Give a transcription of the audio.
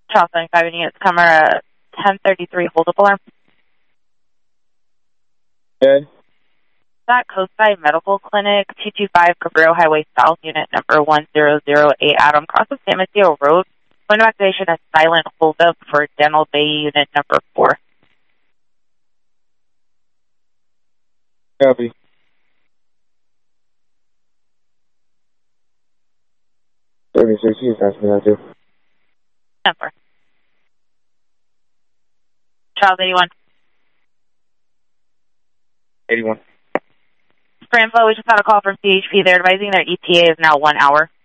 Charles 75 units, camera 1033, hold up alarm. Okay. That Coastside Medical Clinic, 225 Cabrillo Highway South, unit number 1008, Adam, cross of San Mateo Road. Point of activation is silent holdup for Dental Bay, unit number 4. Copy. He's asking me that too. Number. Charles 81. 81. For info, we just got a call from CHP. They're advising their ETA is now 1 hour.